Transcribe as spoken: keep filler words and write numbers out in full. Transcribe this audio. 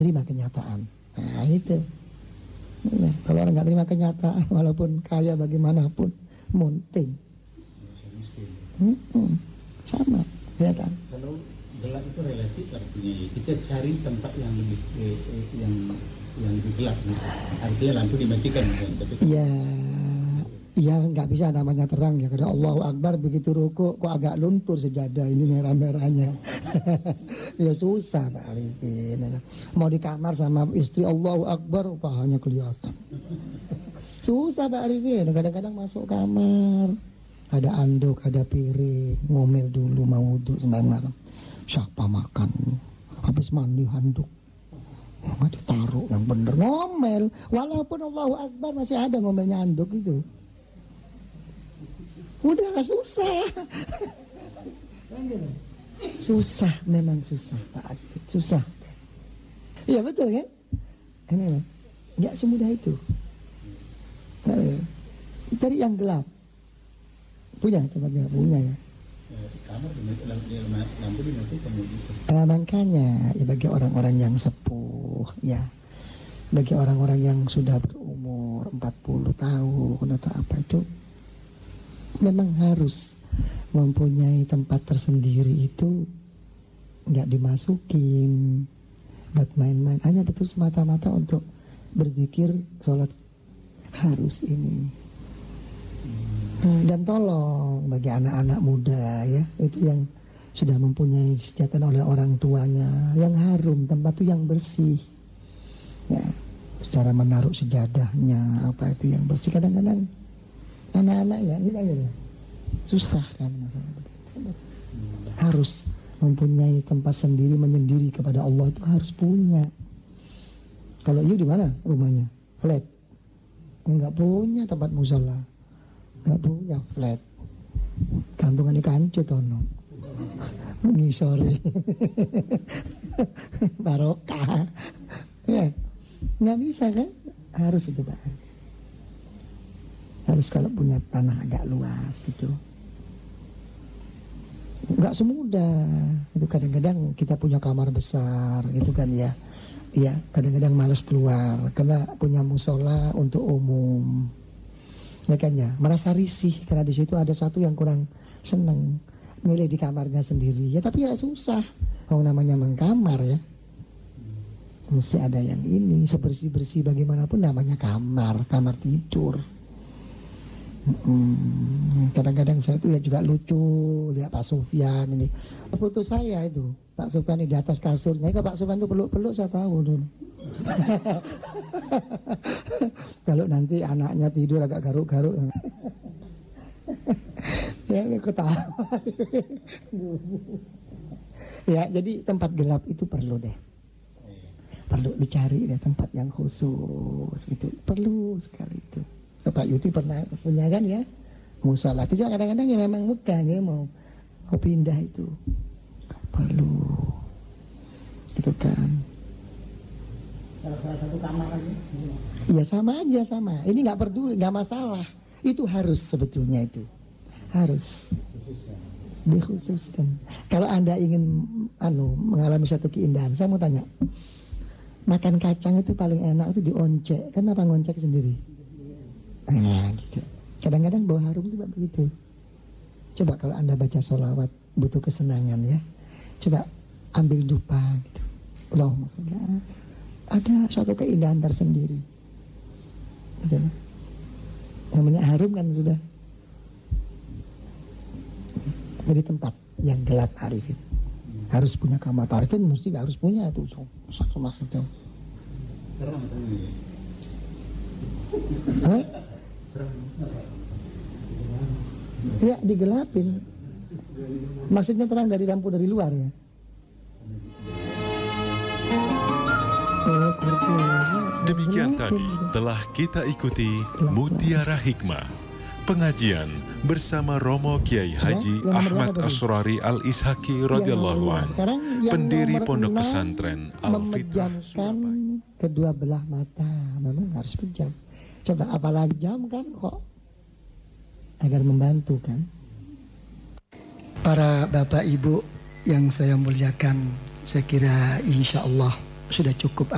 terima kenyataan. Nah itu. Nah, kalau orang nggak terima kenyataan, walaupun kaya bagaimanapun, munting. Hmm, hmm, sama, kelihatan. Kalau gelap itu relatif artinya kita cari tempat yang lebih eh, eh, yang yang lebih gelap. Artinya lampu dimatikan. Tapi ya, ya nggak bisa namanya terang ya. Karena Allahu Akbar begitu ruku, kok agak luntur sejadah ini merah-merahnya. Ya susah Pak Arifin. Mau di kamar sama istri Allahu Akbar, pahanya kelihatan. Susah Pak Arifin. Kadang-kadang masuk kamar, ada anduk, ada piring, ngomel dulu mau wudhu sembahyang malam. Siapa makan? Habis mandi handuk. Nggak ditaruh yang bener, ngomel. Walaupun Allahu Akbar masih ada ngomelnya handuk itu. Udahlah susah. Susah, memang susah Pak Arifin, susah. Iya betul kan? Ini nggak semudah itu. Cari yang gelap. Punya tempatnya, punya ya. Kamar lampu dimatikan. Nah, makanya ya bagi orang-orang yang sepuh ya, bagi orang-orang yang sudah berumur empat puluh tahun atau apa itu, memang harus mempunyai tempat tersendiri itu, nggak dimasukin buat main-main, hanya betul semata-mata untuk berzikir, sholat, harus ini. Dan tolong bagi anak-anak muda ya, itu yang sudah mempunyai disediakan oleh orang tuanya, yang harum, tempat itu yang bersih ya, secara menaruh sejadahnya apa itu yang bersih. Kadang-kadang anak-anak ya ini aja ya, susah kan masalah begitu. Harus mempunyai tempat sendiri menyendiri kepada Allah, itu harus punya. Kalau you di mana rumahnya? Flat? Enggak punya tempat musola, enggak punya flat, gantungan di kancut ono ngisori barokah ya, nggak bisa kan? Harus itu Pak, harus kalau punya tanah agak luas gitu. Nggak semudah itu, kadang-kadang kita punya kamar besar gitu kan ya, ya kadang-kadang malas keluar karena punya musola untuk umum ya kan ya, merasa risih karena di situ ada satu yang kurang seneng, milih di kamarnya sendiri ya, tapi ya susah, kalau namanya mengkamar ya mesti ada yang ini, sebersih-bersih bagaimanapun namanya kamar, kamar tidur. Hmm, kadang-kadang saya itu ya juga lucu lihat Pak Sufyan ini, foto saya itu Pak Sufyan ini di atas kasurnya, kan Pak Sufyan itu peluk-peluk saya tahu dulu. Kalau nanti anaknya tidur agak garuk-garuk ya aku tahu. Ya jadi tempat gelap itu perlu deh, perlu dicari deh tempat yang khusus itu, perlu sekali itu. Pak Yuti pernah punya kan ya musola itu juga, kadang-kadang ya memang megah ya, mau mau pindah itu perlu gitu kan. Salah satu kamar aja. Iya sama aja, sama. Ini nggak peduli, nggak masalah. Itu harus sebetulnya itu harus dikhususkan. Kalau Anda ingin anu mengalami satu keindahan, saya mau tanya, makan kacang itu paling enak itu dioncek, kenapa ngoncek sendiri? Nah, gitu. Kadang-kadang bau harum juga begitu. Coba kalau Anda baca sholawat butuh kesenangan ya, coba ambil dupa gitu. Allahumma sholli ala, ada suatu keindahan tersendiri. Gitu. Namanya harum kan sudah. Jadi tempat yang gelap Arifin harus punya kamar. Arifin mesti harus punya itu. Satu maksudnya. Terang ini. Hah? Ya digelapin. Maksudnya terang dari lampu dari luar ya. Demikian tadi telah kita ikuti Mutiara Hikmah, pengajian bersama Romo Kiai Haji Ahmad Asrari Al-Ishaki radhiyallahu anhu, pendiri Pondok Pesantren Al-Fitrah Surabaya. Kedua belah mata memang harus pejam. Coba apalagi jam kan kok, agar membantu kan. Para bapak ibu yang saya muliakan, saya kira insya Allah sudah cukup